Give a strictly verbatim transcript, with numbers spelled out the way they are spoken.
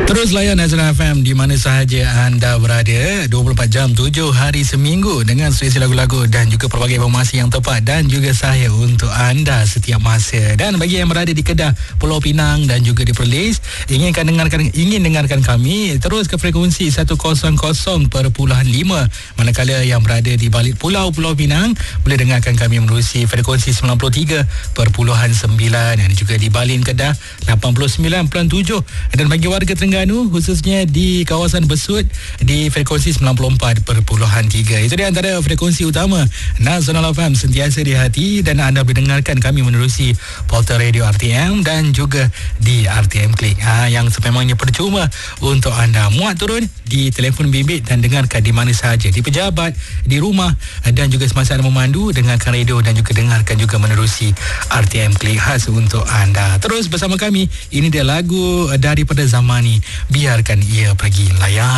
Terus layan Azra F M di mana sahaja anda berada, dua puluh empat jam, tujuh hari seminggu dengan selesa lagu-lagu dan juga pelbagai informasi yang tepat dan juga saya untuk anda setiap masa. Dan bagi yang berada di Kedah, Pulau Pinang dan juga di Perlis, inginkan dengarkan ingin dengarkan kami, terus ke frekuensi seratus perpuluhan lima. Manakala yang berada di balik Pulau Pulau Pinang boleh dengarkan kami menerusi frekuensi sembilan puluh tiga perpuluhan sembilan dan juga di Balin Kedah lapan puluh sembilan perpuluhan tujuh. Dan bagi warga Terengganu khususnya di kawasan Besut di frekuensi sembilan puluh empat perpuluhan tiga. Itu di antara frekuensi utama Nasional F M sentiasa di hati dan anda boleh dengarkan kami menerusi portal radio R T M dan juga di R T M Klik. Ha, yang sememangnya percuma untuk anda muat turun di telefon bimbit dan dengarkan di mana sahaja, di pejabat, di rumah dan juga semasa anda memandu, dengarkan radio dan juga dengarkan juga menerusi R T M Klik khas untuk anda. Terus bersama kami, ini dia lagu daripada Zamani, biarkan ia pergi layan.